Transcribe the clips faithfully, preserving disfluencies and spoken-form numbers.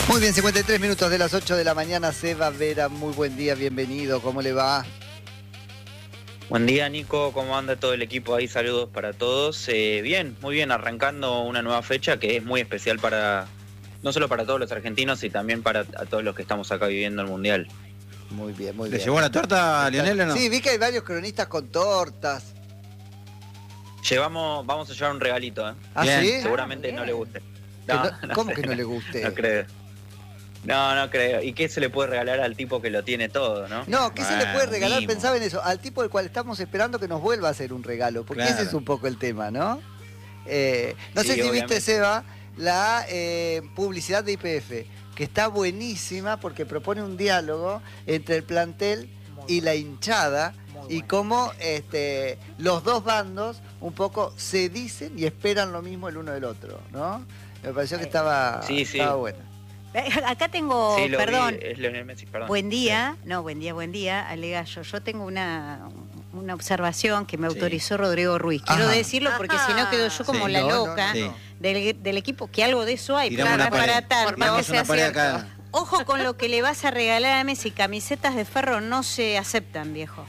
Muy bien, cincuenta y tres minutos de las ocho de la mañana. Seba Vera, muy buen día, bienvenido, ¿cómo le va? Buen día, Nico, ¿cómo anda todo el equipo ahí? Saludos para todos. Eh, bien, muy bien, arrancando una nueva fecha que es muy especial para, no solo para todos los argentinos, y también para a todos los que estamos acá viviendo el Mundial. Muy bien, muy ¿Le bien. llevó la torta a Lionel o no? Sí, vi que hay varios cronistas con tortas. Llevamos, vamos a llevar un regalito, ¿eh? ¿Ah, Bien. sí? Seguramente Ah, no le guste. Que No, no- no ¿Cómo sé, que no le guste? No creo. No, no creo. ¿Y qué se le puede regalar al tipo que lo tiene todo, no? No, ¿qué se le puede Ah, regalar? mimo. Pensaba en eso, al tipo del cual estamos esperando que nos vuelva a hacer un regalo, porque Claro. ese es un poco el tema, ¿no? Eh, no Sí, sé si obviamente. viste, Seba, la eh, publicidad de Y P F, que está buenísima porque propone un diálogo entre el plantel Muy y bueno. la hinchada, Muy y bueno. cómo este, los dos bandos un poco se dicen y esperan lo mismo el uno del otro, ¿no? Me pareció que estaba, Sí, sí. estaba buena. Acá tengo, Sí, lo vi, perdón, es Lionel Messi, perdón. buen día, no, buen día, buen día, Ale Gallo. Yo tengo una, una observación que me Sí. autorizó Rodrigo Ruiz. Quiero Ajá. decirlo porque si no quedo yo como Sí. la No, no, loca Sí. del, del equipo, que algo de eso hay, Tiramos pero una no para pared. tanto. Por más que Tiramos sea una pared cierto. acá. Ojo con lo que le vas a regalar a Messi, camisetas de ferro no se aceptan, viejo.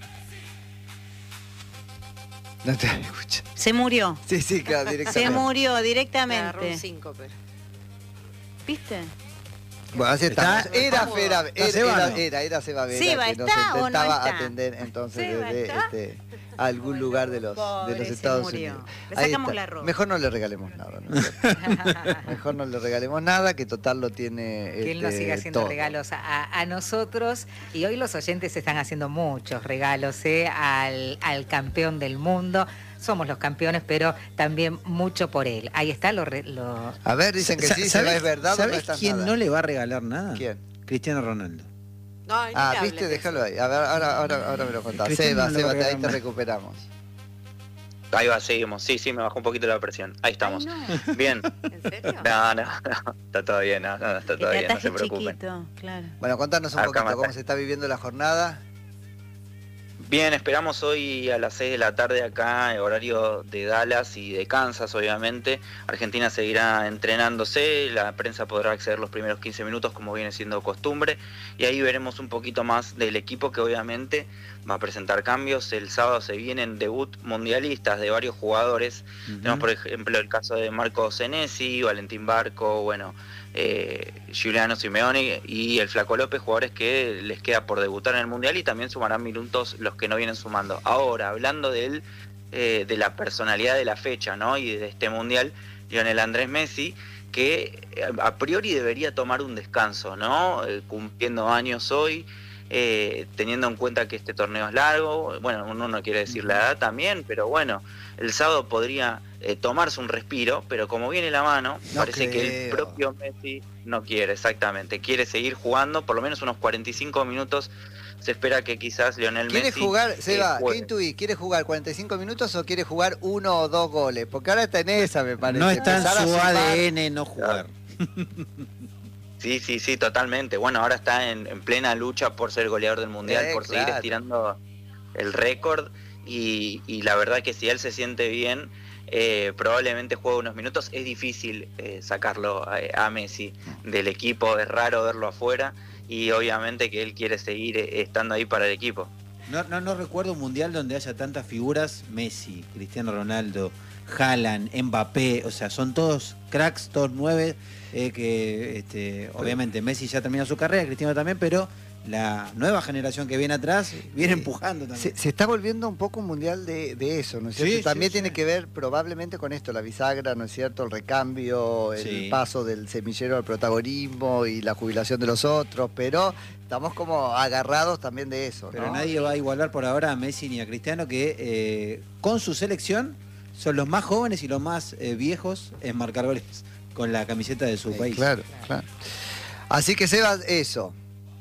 No te escucho. Se murió, Sí, sí, claro, se directamente. murió Me agarró directamente. un síncope. ¿Viste? Bueno, así ¿Está? estamos. Era, ¿Cómo? Fera, ¿Está era, Seba o era, no? era, era Seba Vera, ¿Seba que nos está o no intentaba está? atender entonces ¿Seba desde está? este, algún lugar de los, de Pobre, los se Estados murió. Unidos. Le Ahí sacamos está. la ropa. Mejor no le regalemos nada. ¿no? Mejor no le regalemos nada, que total lo tiene Que él nos este, siga haciendo todo. regalos a, a nosotros. Y hoy los oyentes están haciendo muchos regalos ¿eh? al, al campeón del mundo. Somos los campeones, pero también mucho por él. Ahí está lo... re- lo... A ver, dicen que Sa- sí, ¿sabés- Seba, es verdad o no ¿Sabés está quién nada? no le va a regalar nada? ¿Quién? Cristiano Ronaldo. No, ni Ah, le viste, hables de déjalo ahí. A ver, ahora, ahora, ahora me lo contás. Cristiano Seba, no le va Seba, a te- ahí regalar te nada. recuperamos. Ahí va, seguimos. Sí, sí, me bajó un poquito la presión. Ahí estamos. Ay, no. Bien. ¿En serio? No, no, no. Está todo bien, no, no, está Que todo te bien, no se ataje preocupen. chiquito, claro. Bueno, contanos un Acá poquito mata. cómo se está viviendo la jornada. Bien, esperamos hoy a las seis de la tarde acá, horario de Dallas y de Kansas, obviamente. Argentina seguirá entrenándose, la prensa podrá acceder los primeros quince minutos como viene siendo costumbre, y ahí veremos un poquito más del equipo que obviamente va a presentar cambios. El sábado se vienen debut mundialistas de varios jugadores. Ujú. Tenemos por ejemplo el caso de Marco Senesi, Valentín Barco, bueno, eh, Giuliano Simeone y el Flaco López, jugadores que les queda por debutar en el Mundial, y también sumarán minutos los que no vienen sumando. Ahora, hablando del, eh, de la personalidad de la fecha, ¿no? Y de este Mundial, Lionel Andrés Messi, que eh, a priori debería tomar un descanso, ¿no? Eh, cumpliendo años hoy, eh, teniendo en cuenta que este torneo es largo. Bueno, uno no quiere decir la edad también, pero bueno, el sábado podría eh, tomarse un respiro, pero como viene la mano, No parece que el creo. propio Messi no quiere, exactamente, quiere seguir jugando por lo menos unos cuarenta y cinco minutos. Se espera que quizás Lionel ¿Quiere Messi jugar, eh, Seba, juegue. qué intuí? ¿Quiere jugar cuarenta y cinco minutos o quiere jugar uno o dos goles? Porque ahora está en esa, me parece. No está Empezar a en su sumar. A D N no jugar. Sí, sí, sí, totalmente. Bueno, ahora está en, en plena lucha por ser goleador del Mundial, Eh, por seguir claro. estirando el récord, y, y la verdad que si él se siente bien, eh, probablemente juegue unos minutos. Es difícil eh, sacarlo a, a Messi del equipo, es raro verlo afuera, y obviamente que él quiere seguir eh, estando ahí para el equipo. No, no, no recuerdo un mundial donde haya tantas figuras. Messi, Cristiano Ronaldo, Haaland, Mbappé, o sea, son todos cracks, todos nueve, eh, que este, obviamente Messi ya terminó su carrera, Cristiano también, pero la nueva generación que viene atrás viene Sí. empujando también. Se, se está volviendo un poco un mundial de, de eso, ¿no es cierto? Sí, También sí, tiene sí. que ver probablemente con esto, la bisagra, ¿no es cierto? El recambio, el Sí. paso del semillero al protagonismo y la jubilación de los otros, pero estamos como agarrados también de eso, Pero ¿no? nadie va a igualar por ahora a Messi ni a Cristiano, que eh, con su selección son los más jóvenes y los más eh, viejos en marcar goles con la camiseta de su Eh, país. Claro, claro. Así que Seba, eso.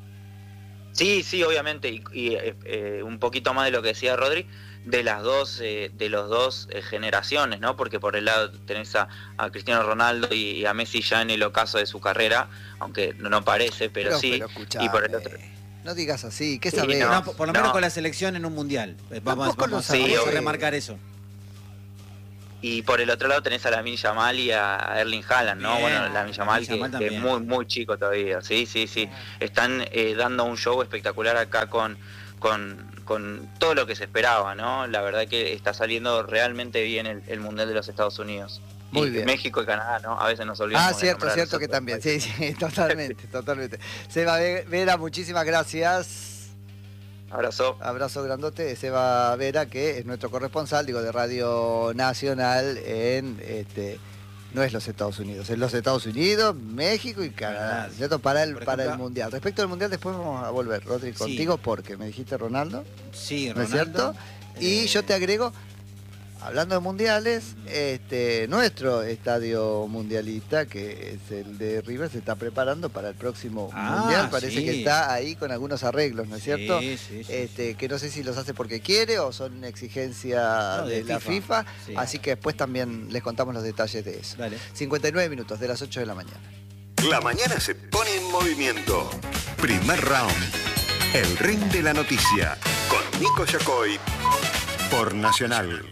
Sí, sí, obviamente, y, y, eh, eh, un poquito más de lo que decía Rodri, de las dos, eh, de los dos eh, generaciones, ¿no? Porque por el lado tenés a, a Cristiano Ronaldo y, y a Messi ya en el ocaso de su carrera, aunque no, no parece, pero, sí. escuchame, y por el otro. no digas así, ¿qué Sí, sabés? no. No, por, por lo menos No. con la selección en un mundial. Eh, Vamos, Tampoco lo vamos, sabés. vamos Sí, a obvio. remarcar eso. Y por el otro lado tenés a Lamine Yamal y a Erling Haaland, ¿no? Bien. Bueno, Lamine Yamal, que, Yamal que es muy, muy chico todavía. Sí, sí, sí. Están eh, dando un show espectacular acá con, con, con todo lo que se esperaba, ¿no? La verdad que está saliendo realmente bien el, el Mundial de los Estados Unidos. Muy y bien. México y Canadá, ¿no? A veces nos olvidamos. Ah, de cierto, nombrar cierto los que otros también. países. Sí, sí, totalmente, totalmente. Seba Vera, muchísimas gracias. Abrazo. Abrazo grandote, Seba Vera, que es nuestro corresponsal, digo, de Radio Nacional en, este, no es los Estados Unidos, es los Estados Unidos, México y Canadá, ¿cierto? Para el, Por para el ejemplo- Mundial. Respecto al Mundial, después vamos a volver, Rodri, Sí. contigo, porque me dijiste Ronaldo, Sí, ¿no es Ronaldo. cierto? Y Eh, yo te agrego, hablando de mundiales, este, nuestro estadio mundialista, que es el de River, se está preparando para el próximo Ah, mundial. Parece sí. que está ahí con algunos arreglos, ¿no es cierto? Sí, sí, sí, este, que no sé si los hace porque quiere o son exigencia No, de, de la FIFA. FIFA. Sí. Así que después también les contamos los detalles de eso. Dale. cincuenta y nueve minutos de las ocho de la mañana. La mañana se pone en movimiento. Primer round. El ring de la noticia. Con Nico Yacoy. Por Nacional.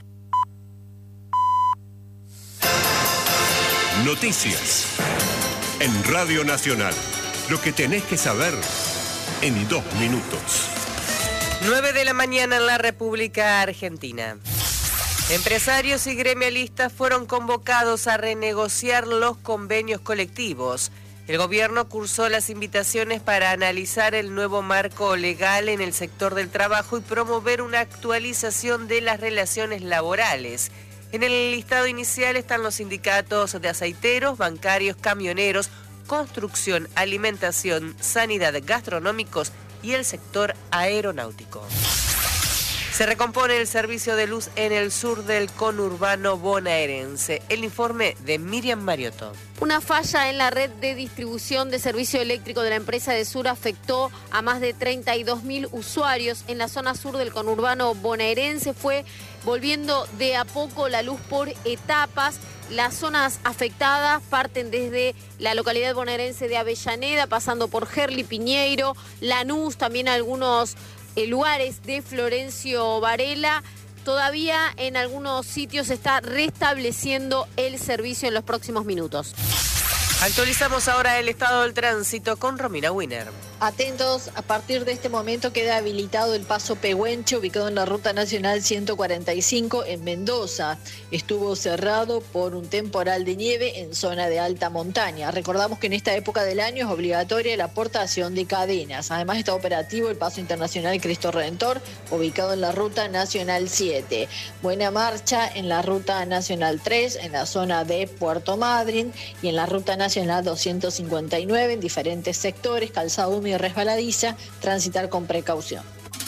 Noticias. En Radio Nacional. Lo que tenés que saber en dos minutos. nueve de la mañana en la República Argentina. Empresarios y gremialistas fueron convocados a renegociar los convenios colectivos. El gobierno cursó las invitaciones para analizar el nuevo marco legal en el sector del trabajo y promover una actualización de las relaciones laborales. En el listado inicial están los sindicatos de aceiteros, bancarios, camioneros, construcción, alimentación, sanidad, gastronómicos y el sector aeronáutico. Se recompone el servicio de luz en el sur del conurbano bonaerense. El informe de Miriam Mariotto. Una falla en la red de distribución de servicio eléctrico de la empresa de Sur afectó a más de treinta y dos mil usuarios en la zona sur del conurbano bonaerense. Fue volviendo de a poco la luz por etapas. Las zonas afectadas parten desde la localidad bonaerense de Avellaneda, pasando por Gerli, Piñeiro, Lanús, también algunos eh, lugares de Florencio Varela. Todavía en algunos sitios se está restableciendo el servicio en los próximos minutos. Actualizamos ahora el estado del tránsito con Romina Wiener. Atentos, a partir de este momento queda habilitado el paso Pehuenche, ubicado en la Ruta Nacional ciento cuarenta y cinco en Mendoza. Estuvo cerrado por un temporal de nieve en zona de alta montaña. Recordamos que en esta época del año es obligatoria la aportación de cadenas. Además está operativo el paso internacional Cristo Redentor, ubicado en la Ruta Nacional siete. Buena marcha en la Ruta Nacional tres, en la zona de Puerto Madryn, y en la Ruta Nacional doscientos cincuenta y nueve en diferentes sectores, calzada húmeda y resbaladiza, transitar con precaución.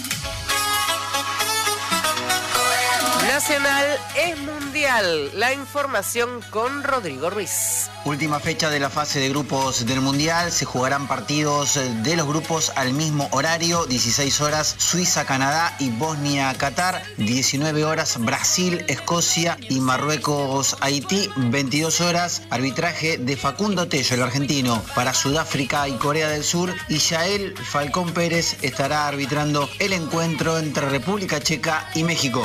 Nacional es mundial. La información con Rodrigo Ruiz. Última fecha de la fase de grupos del Mundial. Se jugarán partidos de los grupos al mismo horario. dieciséis horas Suiza, Canadá y Bosnia, Qatar. diecinueve horas Brasil, Escocia y Marruecos, Haití. veintidós horas arbitraje de Facundo Tello, el argentino, para Sudáfrica y Corea del Sur. Y Yael Falcón Pérez estará arbitrando el encuentro entre República Checa y México.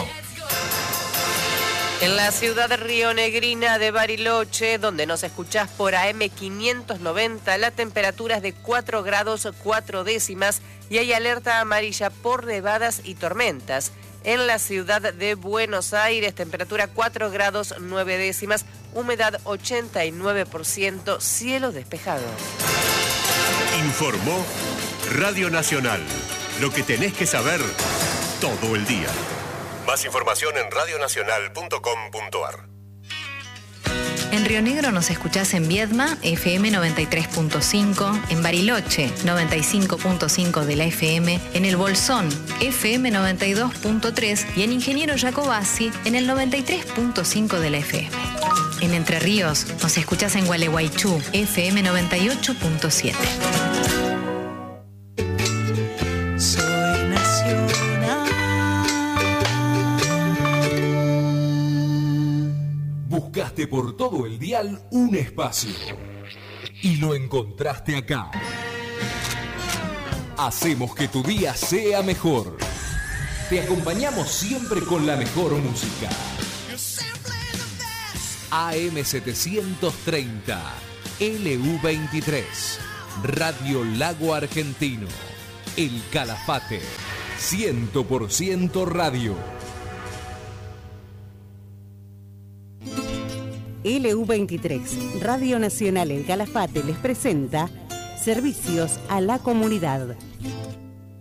En la ciudad rionegrina de Bariloche, donde nos escuchás por A M quinientos noventa, la temperatura es de cuatro grados cuatro décimas y hay alerta amarilla por nevadas y tormentas. En la ciudad de Buenos Aires, temperatura cuatro grados nueve décimas, humedad ochenta y nueve por ciento, cielo despejado. Informó Radio Nacional. Lo que tenés que saber todo el día. Más información en radionacional punto com punto a r. En Río Negro nos escuchás en Viedma, F M noventa y tres punto cinco, en Bariloche, noventa y cinco punto cinco de la F M, en El Bolsón, F M noventa y dos punto tres y en Ingeniero Jacobasi, en el noventa y tres punto cinco de la F M. En Entre Ríos nos escuchás en Gualeguaychú, F M noventa y ocho punto siete. Soy nacional. Buscaste por todo el dial un espacio y lo encontraste acá. Hacemos que tu día sea mejor. Te acompañamos siempre con la mejor música. A M setecientos treinta, L U veintitrés, Radio Lago Argentino, El Calafate, cien por ciento radio. L U veintitrés, Radio Nacional El Calafate les presenta Servicios a la Comunidad.